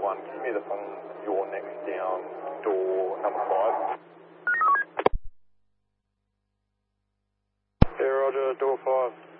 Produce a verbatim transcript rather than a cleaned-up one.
one. Give me the from your next down, door number five. Yeah, roger, door five.